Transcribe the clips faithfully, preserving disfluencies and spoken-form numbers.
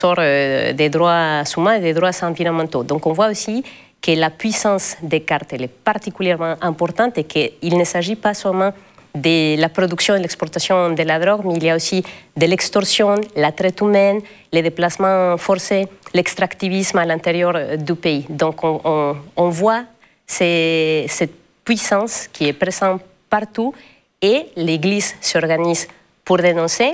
euh, des droits humains et des droits environnementaux. Donc on voit aussi que la puissance des cartels est particulièrement importante et qu'il ne s'agit pas seulement de la production et l'exportation de la drogue, mais il y a aussi de l'extorsion, la traite humaine, les déplacements forcés, l'extractivisme à l'intérieur du pays. Donc on, on, on voit ces, cette puissance qui est présente partout et l'Église s'organise pour dénoncer,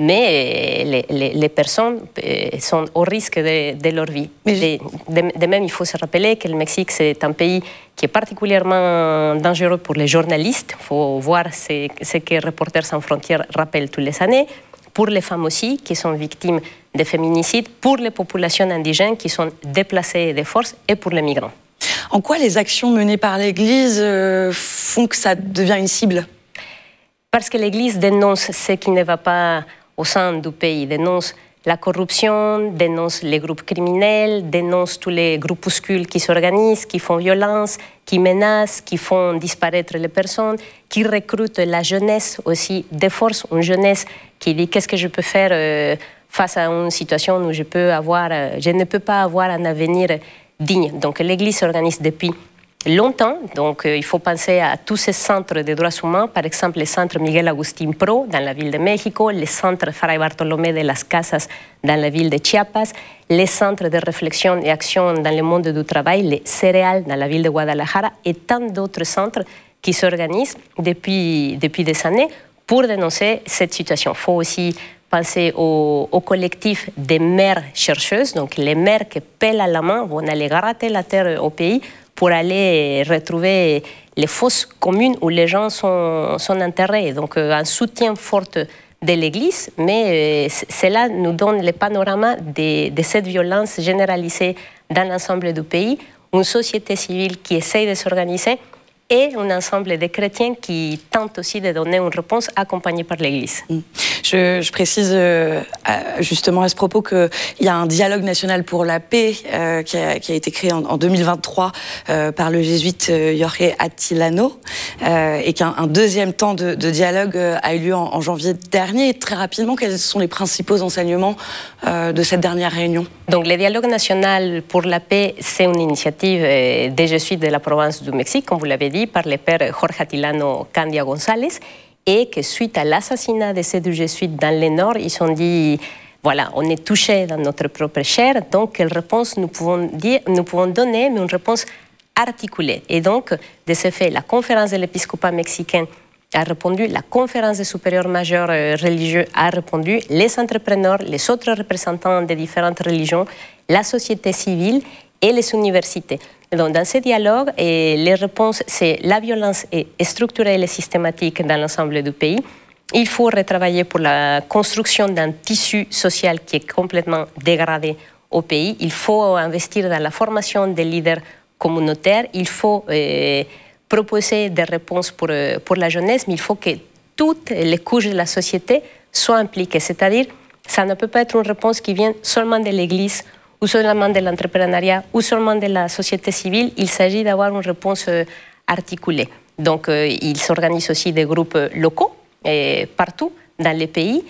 mais les, les, les personnes sont au risque de, de leur vie. De, de, de même, il faut se rappeler que le Mexique, c'est un pays qui est particulièrement dangereux pour les journalistes. Il faut voir ce, ce que Reporters sans frontières rappelle toutes les années. Pour les femmes aussi, qui sont victimes de féminicides, pour les populations indigènes qui sont déplacées de force et pour les migrants. En quoi les actions menées par l'Église euh, font que ça devient une cible? Parce que l'Église dénonce ce qui ne va pas au sein du pays, dénonce la corruption, dénonce les groupes criminels, dénonce tous les groupuscules qui s'organisent, qui font violence, qui menacent, qui font disparaître les personnes, qui recrutent la jeunesse aussi de force, une jeunesse qui dit qu'est-ce que je peux faire euh, face à une situation où je, peux avoir, euh, je ne peux pas avoir un avenir digne. Donc l'Église s'organise depuis longtemps, donc euh, il faut penser à tous ces centres de droits humains, par exemple le centre Miguel Agustín Pro dans la ville de Mexico, le centre Fray Bartolomé de las Casas dans la ville de Chiapas, les centres de réflexion et action dans le monde du travail, les céréales dans la ville de Guadalajara et tant d'autres centres qui s'organisent depuis, depuis des années pour dénoncer cette situation. Il faut aussi penser au, au collectif des mères chercheuses, donc les mères qui pèlent à la main, vont aller gratter la terre au pays pour aller retrouver les fosses communes où les gens sont, sont enterrés. Donc un soutien fort de l'Église, mais cela nous donne le panorama de, de cette violence généralisée dans l'ensemble du pays, une société civile qui essaye de s'organiser et un ensemble de chrétiens qui tentent aussi de donner une réponse accompagnée par l'Église. Je, je précise euh, justement à ce propos qu'il y a un dialogue national pour la paix euh, qui, a, qui a été créé en, en deux mille vingt-trois euh, par le jésuite euh, Jorge Attilano euh, et qu'un un deuxième temps de, de dialogue euh, a eu lieu en, en janvier dernier. Et très rapidement, quels sont les principaux enseignements euh, de cette dernière réunion? Donc, le dialogue national pour la paix, c'est une initiative euh, des jésuites de la province du Mexique, comme vous l'avez dit, par le père Jorge Attilano Candia González, et que suite à l'assassinat de ces deux jésuites dans le Nord, ils ont dit, voilà, on est touché dans notre propre chair, donc quelle réponse nous pouvons, dire, nous pouvons donner, mais une réponse articulée. Et donc, de ce fait, la conférence de l'épiscopat mexicain a répondu, la conférence des supérieurs majeurs religieux a répondu, les entrepreneurs, les autres représentants des différentes religions, la société civile et les universités. Donc, dans ce dialogue, et les réponses, c'est la violence est structurelle et systématique dans l'ensemble du pays. Il faut retravailler pour la construction d'un tissu social qui est complètement dégradé au pays. Il faut investir dans la formation des leaders communautaires. Il faut euh, proposer des réponses pour, pour la jeunesse, mais il faut que toutes les couches de la société soient impliquées. C'est-à-dire, ça ne peut pas être une réponse qui vient seulement de l'Église ou seulement de l'entrepreneuriat, ou seulement de la société civile. Il s'agit d'avoir une réponse euh, articulée. Donc, euh, il s'organise aussi des groupes locaux, et partout dans les pays.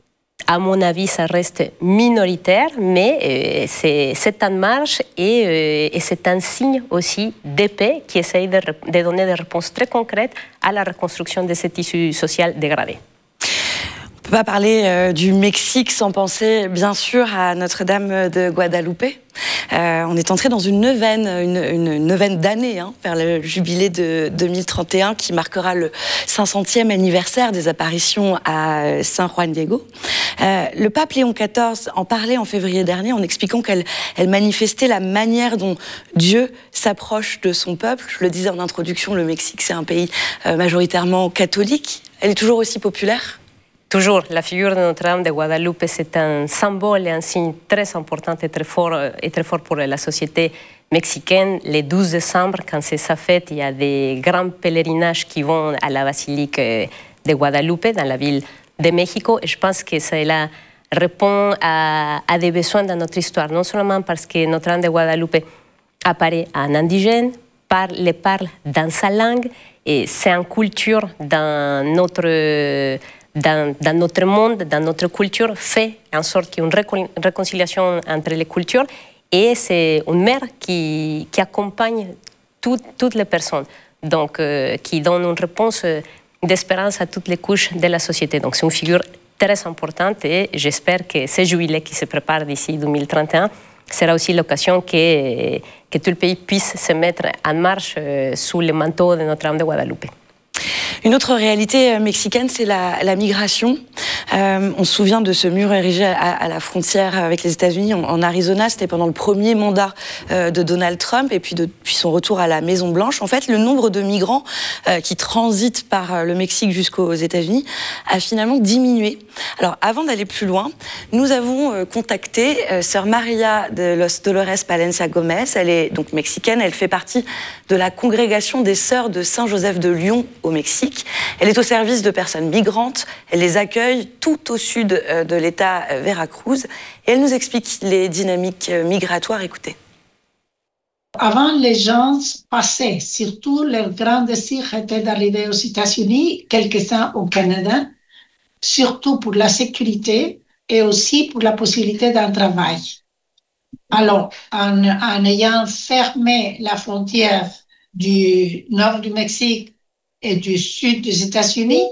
À mon avis, ça reste minoritaire, mais euh, c'est en marche et, euh, et c'est un signe aussi de paix qui essaye de, de donner des réponses très concrètes à la reconstruction de ce tissu social dégradé. On ne peut pas parler euh, du Mexique sans penser, bien sûr, à Notre-Dame de Guadalupe. Euh, on est entré dans une neuvaine, une, une neuvaine d'année, hein, vers le jubilé de deux mille trente et un qui marquera le cinq centième anniversaire des apparitions à San Juan Diego. Euh, le pape Léon quatorze en parlait en février dernier en expliquant qu'elle elle manifestait la manière dont Dieu s'approche de son peuple. Je le disais en introduction, le Mexique, c'est un pays euh, majoritairement catholique. Elle est toujours aussi populaire ? Toujours, la figure de Notre-Dame de Guadalupe, c'est un symbole et un signe très important et très fort, et très fort pour la société mexicaine. Le douze décembre, quand c'est sa fête, il y a des grands pèlerinages qui vont à la basilique de Guadalupe, dans la ville de Mexico. Et je pense que cela répond à, à des besoins dans notre histoire, non seulement parce que Notre-Dame de Guadalupe apparaît en indigène, parle, parle dans sa langue, et c'est une culture dans notre... dans, dans notre monde, dans notre culture, fait en sorte qu'il y ait une récon- réconciliation entre les cultures. Et c'est une mère qui, qui accompagne tout, toutes les personnes, donc euh, qui donne une réponse euh, d'espérance à toutes les couches de la société. Donc c'est une figure très importante et j'espère que ce jubilé qui se prépare d'ici deux mille trente et un sera aussi l'occasion que, que tout le pays puisse se mettre en marche euh, sous le manteau de Notre-Dame de Guadalupe. Une autre réalité mexicaine, c'est la, la migration. Euh, on se souvient de ce mur érigé à, à la frontière avec les États-Unis en, en Arizona. C'était pendant le premier mandat euh, de Donald Trump et puis depuis son retour à la Maison-Blanche. En fait, le nombre de migrants euh, qui transitent par le Mexique jusqu'aux États-Unis a finalement diminué. Alors, avant d'aller plus loin, nous avons euh, contacté euh, sœur Maria de Los Dolores Palencia Gomez. Elle est donc mexicaine. Elle fait partie de la congrégation des sœurs de Saint-Joseph de Lyon au Mexique. Elle est au service de personnes migrantes, elle les accueille tout au sud de l'État Veracruz et elle nous explique les dynamiques migratoires. Écoutez. Avant, les gens passaient, surtout leur grand désir était d'arriver aux États-Unis, quelques-uns au Canada, surtout pour la sécurité et aussi pour la possibilité d'un travail. Alors, en, en ayant fermé la frontière du nord du Mexique et du sud des États-Unis,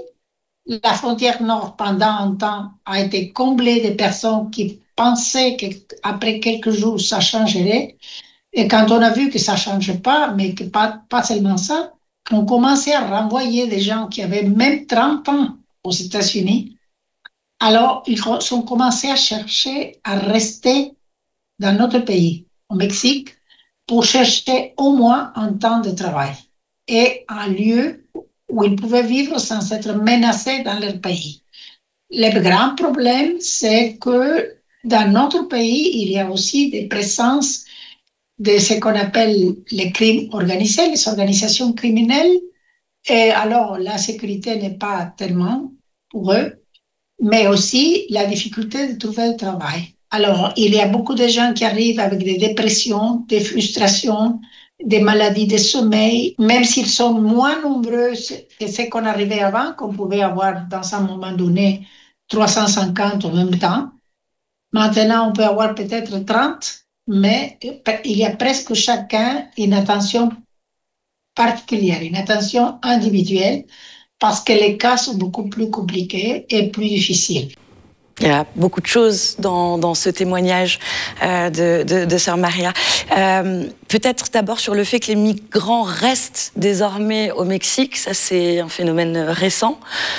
la frontière nord, pendant un temps, a été comblée de personnes qui pensaient qu'après quelques jours, ça changerait. Et quand on a vu que ça ne changeait pas, mais que pas, pas seulement ça, on commençait à renvoyer des gens qui avaient même trente ans aux États-Unis. Alors, ils ont commencé à chercher à rester dans notre pays, au Mexique, pour chercher au moins un temps de travail et un lieu où ils pouvaient vivre sans être menacés dans leur pays. Le grand problème, c'est que dans notre pays, il y a aussi des présences de ce qu'on appelle les crimes organisés, les organisations criminelles. Et alors, la sécurité n'est pas tellement pour eux, mais aussi la difficulté de trouver du travail. Alors, il y a beaucoup de gens qui arrivent avec des dépressions, des frustrations, des maladies de sommeil, même s'ils sont moins nombreux que ce qu'on arrivait avant, qu'on pouvait avoir dans un moment donné trois cent cinquante en même temps. Maintenant, on peut avoir peut-être trente, mais il y a presque chacun une attention particulière, une attention individuelle, parce que les cas sont beaucoup plus compliqués et plus difficiles. Il y a beaucoup de choses dans, dans ce témoignage euh, de, de, de sœur Maria. Euh, peut-être d'abord sur le fait que les migrants restent désormais au Mexique. Ça, c'est un phénomène récent.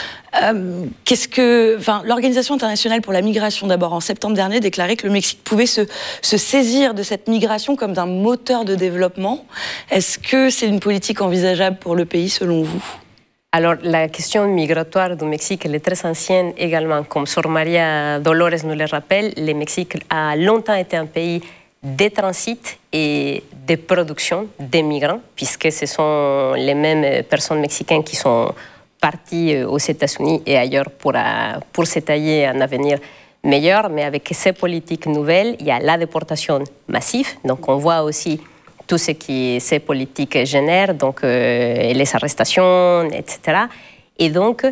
Euh, qu'est-ce que, enfin, l'Organisation internationale pour la migration, d'abord en septembre dernier, déclarait que le Mexique pouvait se, se saisir de cette migration comme d'un moteur de développement. Est-ce que c'est une politique envisageable pour le pays, selon vous ? Alors, la question migratoire du Mexique, elle est très ancienne également. Comme Sor Maria Dolores nous le rappelle, le Mexique a longtemps été un pays de transit et de production des migrants, puisque ce sont les mêmes personnes mexicaines qui sont parties aux États-Unis et ailleurs pour, pour s'étayer un avenir meilleur. Mais avec ces politiques nouvelles, il y a la déportation massive. Donc, on voit aussi tout ce que ces politiques génèrent, donc euh, les arrestations, et cetera. Et donc,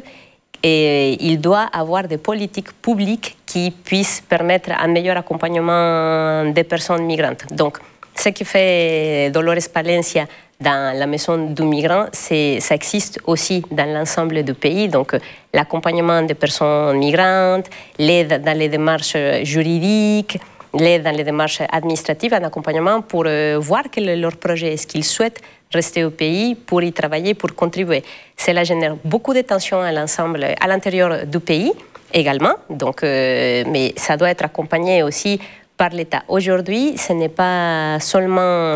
et il doit avoir des politiques publiques qui puissent permettre un meilleur accompagnement des personnes migrantes. Donc, ce que fait Dolores Palencia dans la maison du migrant, ça existe aussi dans l'ensemble du pays. Donc, l'accompagnement des personnes migrantes, l'aide dans les démarches juridiques, l'aide dans les démarches administratives, un accompagnement pour euh, voir quel est leur projet, est-ce qu'ils souhaitent rester au pays pour y travailler, pour contribuer. Cela génère beaucoup de tensions à l'ensemble, à l'intérieur du pays également, donc, euh, mais ça doit être accompagné aussi par l'État. Aujourd'hui, ce n'est pas seulement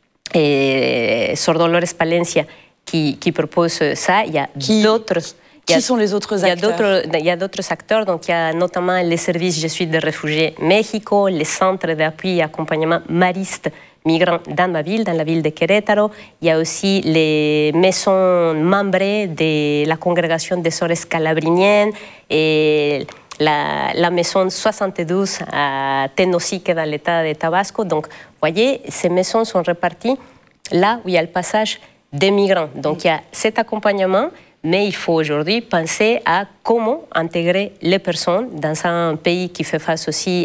euh, Sor Dolores Palencia qui, qui propose ça, il y a qui... d'autres... Qui sont les autres acteurs? Il y a d'autres acteurs, donc il y a notamment les services Jésuites des réfugiés Mexico, les centres d'appui et accompagnement maristes migrants dans ma ville, dans la ville de Querétaro. Il y a aussi les maisons membrées de la congrégation des Sœurs Calabriniennes et la, la maison soixante-douze à Tenosique dans l'état de Tabasco. Donc, vous voyez, ces maisons sont réparties là où il y a le passage des migrants. Donc, il y a cet accompagnement, mais il faut aujourd'hui penser à comment intégrer les personnes dans un pays qui fait face aussi